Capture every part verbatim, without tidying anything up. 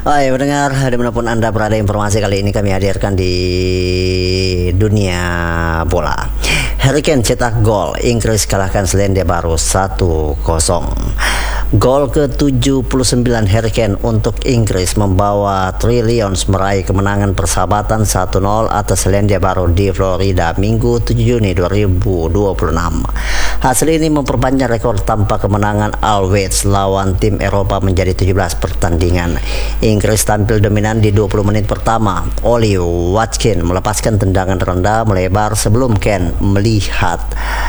Hai pendengar, dimanapun Anda berada, informasi kali ini kami hadirkan di dunia bola. Harry Kane cetak gol, Inggris kalahkan Selandia Baru satu kosong. Gol ke tujuh puluh sembilan Harry Kane untuk Inggris membawa Three Lions meraih kemenangan persahabatan satu nol atas Selandia Baru di Florida Minggu tujuh Juni dua ribu dua puluh enam. Hasil ini memperpanjang rekor tanpa kemenangan Always lawan tim Eropa menjadi tujuh belas pertandingan. Inggris tampil dominan di dua puluh menit pertama. Ollie Watkins melepaskan tendangan rendah melebar sebelum Kane melihat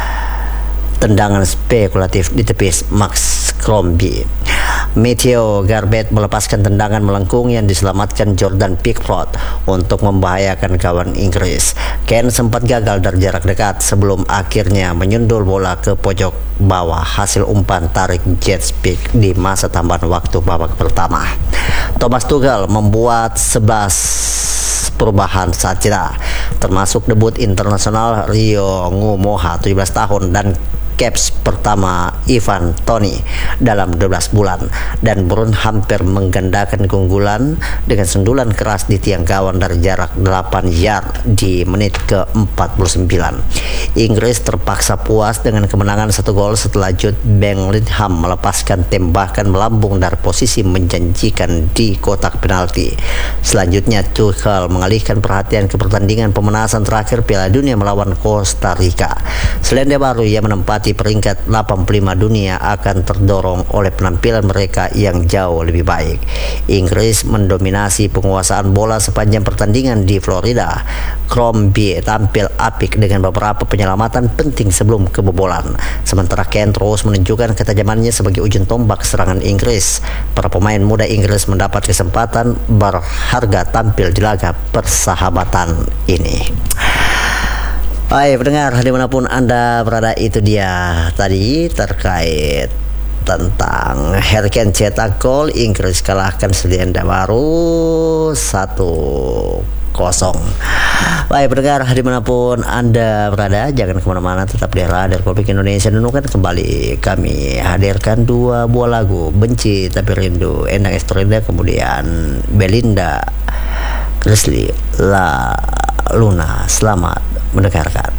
tendangan spekulatif di tepis Max Crosby. Matteo Garbett melepaskan tendangan melengkung yang diselamatkan Jordan Pickford untuk membahayakan kawan Inggris. Kane sempat gagal dari jarak dekat sebelum akhirnya menyundul bola ke pojok bawah hasil umpan tarik jet speed di masa tambahan waktu babak pertama. Thomas Tuchel membuat sebelas perubahan saat cedera, termasuk debut internasional Rio Ngumoha tujuh belas tahun dan caps pertama Ivan Toney dalam dua belas bulan, dan Bruno hampir menggandakan keunggulan dengan sundulan keras di tiang gawang dari jarak delapan yard di menit ke empat puluh sembilan. Inggris terpaksa puas dengan kemenangan satu gol setelah Jude Bellingham melepaskan tembakan melambung dari posisi menjanjikan di kotak penalti. Selanjutnya Tuchel mengalihkan perhatian ke pertandingan pemanasan terakhir Piala Dunia melawan Costa Rica. Selandia Baru yang menempati peringkat delapan puluh lima dunia akan terdorong oleh penampilan mereka yang jauh lebih baik. Inggris mendominasi penguasaan bola sepanjang pertandingan di Florida. Crosby tampil apik dengan beberapa penyelamatan penting sebelum kebobolan. Sementara Kane terus menunjukkan ketajamannya sebagai ujung tombak serangan Inggris. Para pemain muda Inggris mendapat kesempatan berharga tampil di laga persahabatan ini. Hai pendengar, dimanapun Anda berada, itu dia tadi terkait tentang Harry Kane cetak gol, Inggris kalahkan Selandia Baru satu kosong. Baik pendengar, dimanapun Anda berada, jangan kemana-mana, tetap di Radio Republik Indonesia. Dulu kan kembali kami hadirkan dua buah lagu, Benci Tapi Rindu, Endang Estrada, kemudian Belinda Leslie La Luna. Selamat mendengarkan.